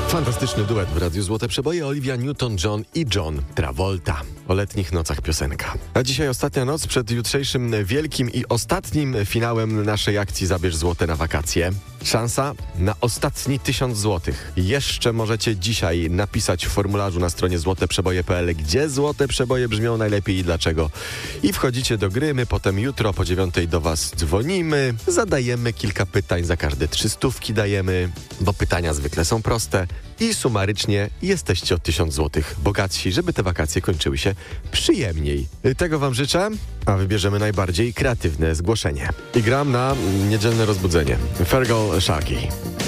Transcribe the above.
Fantastyczny duet w Radiu Złote Przeboje. Olivia Newton-John i John Travolta. O letnich nocach piosenka. A dzisiaj ostatnia noc przed jutrzejszym wielkim i ostatnim finałem naszej akcji Zabierz Złote na wakacje. Szansa na ostatni 1000 złotych. Jeszcze możecie dzisiaj napisać w formularzu na stronie złoteprzeboje.pl, gdzie złote przeboje brzmią najlepiej i dlaczego. I wchodzicie do gry. My potem jutro po 9:00 do was dzwonimy. Zadajemy kilka pytań, za każde 300 dajemy, bo pytania zwykle są proste. I sumarycznie jesteście o 1000 złotych bogatsi, żeby te wakacje kończyły się przyjemniej. Tego wam życzę, a wybierzemy najbardziej kreatywne zgłoszenie. I gram na niedzielne rozbudzenie. Fergal Shaggy.